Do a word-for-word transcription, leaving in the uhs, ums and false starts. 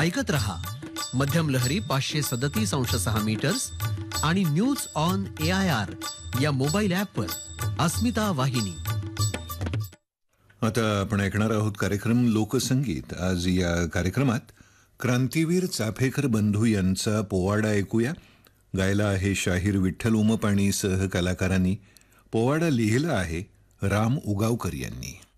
ऐकत रहा मध्यम लहरी पाचशे सदतीस अंश सहा मीटर्स आणि news on A I R या मोबाईल ॲपवर अस्मिता वाहिनी. आता आपण ऐकणार आहोत कार्यक्रम लोकसंगीत. आज या कार्यक्रमात क्रांतीवीर चाफेकर बंधू यांचा पोवाडा ऐकूया. गायला आहे शाहीर विठ्ठल उमप आणि सहकलाकारांनी. पोवाडा लिहिला आहे राम उगावकर यांनी.